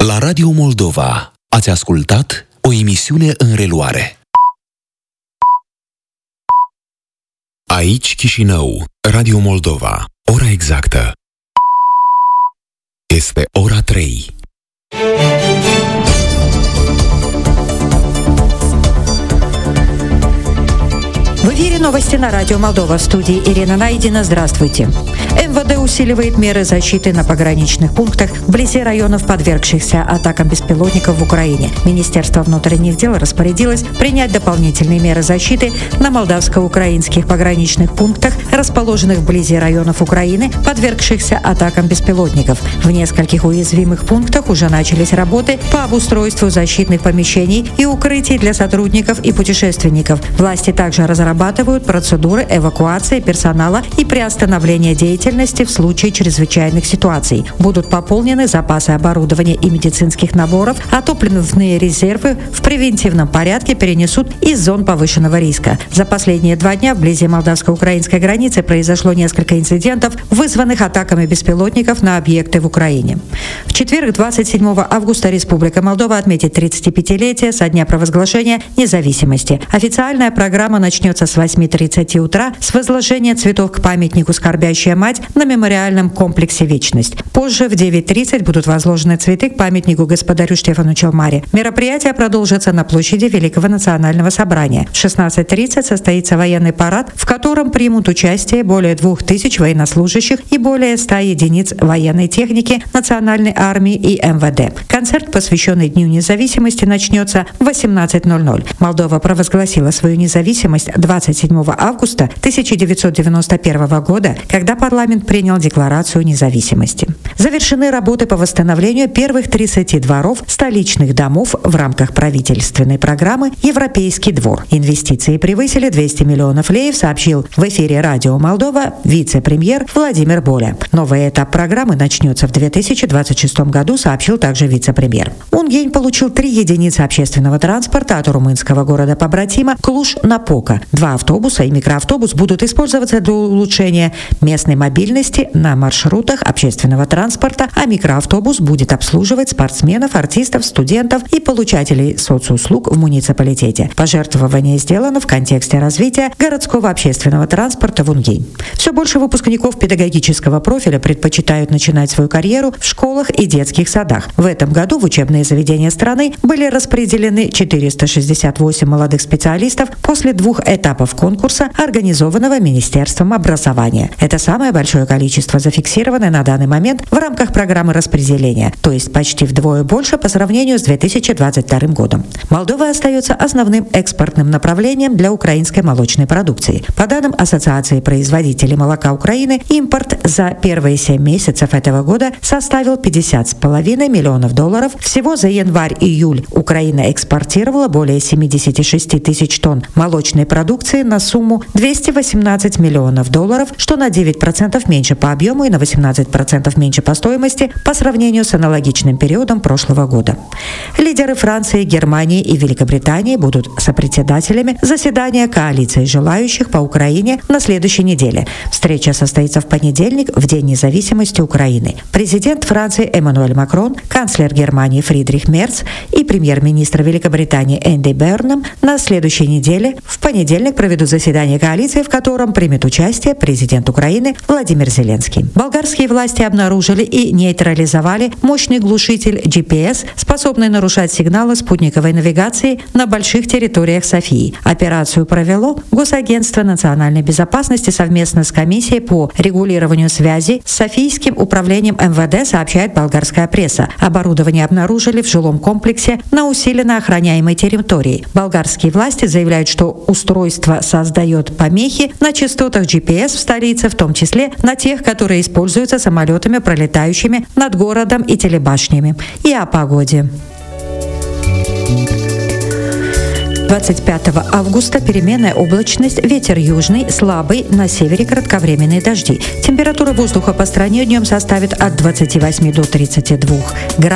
La Radio Moldova ați ascultat o emisiune în reluare. Aici Chișinău, Radio Moldova. Ora exactă este ora 3. В эфире новости на Радио Молдова. В студии Ирина Найдина. Здравствуйте. МВД усиливает меры защиты на пограничных пунктах вблизи районов, подвергшихся атакам беспилотников в Украине. Министерство внутренних дел распорядилось принять дополнительные меры защиты на молдавско-украинских пограничных пунктах, расположенных вблизи районов Украины, подвергшихся атакам беспилотников. В нескольких уязвимых пунктах уже начались работы по обустройству защитных помещений и укрытий для сотрудников и путешественников. Власти также разрабатывают процедуры эвакуации персонала и приостановления деятельности в случае чрезвычайных ситуаций. Будут пополнены запасы оборудования и медицинских наборов, а топливные резервы в превентивном порядке перенесут из зон повышенного риска. За последние 2 дня вблизи молдавско-украинской границы произошло несколько инцидентов, вызванных атаками беспилотников на объекты в Украине. В четверг, 27 августа, Республика Молдова отметит 35-летие со дня провозглашения независимости. Официальная программа начнется с 8:30 утра с возложения цветов к памятнику «Скорбящая мать» на мемориальном комплексе «Вечность». Позже в 9:30 будут возложены цветы к памятнику господарю Штефану Челмаре. Мероприятие продолжится на площади Великого национального собрания. В 16:30 состоится военный парад, в котором примут участие более 2000 военнослужащих и более 100 единиц военной техники Национальной армии и МВД. Концерт, посвященный Дню независимости, начнется в 18:00. Молдова провозгласила свою независимость 27 августа 1991 года, когда парламент принял Декларацию независимости. Завершены работы по восстановлению первых 30 дворов столичных домов в рамках правительственной программы «Европейский двор». Инвестиции превысили 200 миллионов леев, сообщил в эфире Радио Молдова вице-премьер Владимир Боля. Новый этап программы начнется в 2026 году, сообщил также вице-премьер. Унгень получил 3 единицы общественного транспорта от румынского города-побратима Клуж-Напока. 2 автобуса и микроавтобус будут использоваться для улучшения местной мобильности на маршрутах общественного транспорта, а микроавтобус будет обслуживать спортсменов, артистов, студентов и получателей соцуслуг в муниципалитете. Пожертвование сделано в контексте развития городского общественного транспорта в Унгень. Все больше выпускников педагогического профиля предпочитают начинать свою карьеру в школах и детских садах. В этом году в учебные заведения страны были распределены 468 молодых специалистов после 2 этапов конкурса, организованного Министерством образования. Это самое большое количество, зафиксированное на данный момент в рамках программы распределения, то есть почти вдвое больше по сравнению с 2022 годом. Молдова остается основным экспортным направлением для украинской молочной продукции. По данным Ассоциации производителей молока Украины, импорт за первые 7 месяцев этого года составил $50,5 миллионов. Всего за январь-июль Украина экспортировала более 76 тысяч тонн молочной продукции на сумму $218 миллионов, что на 9% меньше по объему и на 18% меньше по стоимости по сравнению с аналогичным периодом прошлого года. Лидеры Франции, Германии и Великобритании будут сопредседателями заседания коалиции желающих по Украине на следующей неделе. Встреча состоится в понедельник, в День независимости Украины. Президент Франции Эммануэль Макрон, канцлер Германии Фридрих Мерц и премьер-министр Великобритании Энди Бернам на следующей неделе в понедельник проведут заседание коалиции, в котором примет участие президент Украины Владимир Зеленский. Болгарские власти обнаружили и нейтрализовали мощный глушитель GPS, способный нарушать сигналы спутниковой навигации на больших территориях Софии. Операцию провело Госагентство национальной безопасности совместно с комиссией по регулированию связи с Софийским управлением МВД, сообщает болгарская пресса. Оборудование обнаружили в жилом комплексе на усиленно охраняемой территории. Болгарские власти заявляют, что устройство создает помехи на частотах GPS в столице, в том числе на тех, которые используются самолетами, пролетающими над городом и телебашнями. И о погоде. 25 августа переменная облачность, ветер южный, слабый, на севере кратковременные дожди. Температура воздуха по стране днем составит от 28 до 32 градусов.